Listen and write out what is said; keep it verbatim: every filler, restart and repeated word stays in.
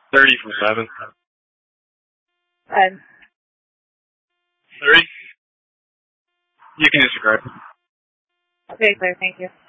thirty from seven. Ten. thirty? You can disregard. Okay, clear. Thank you.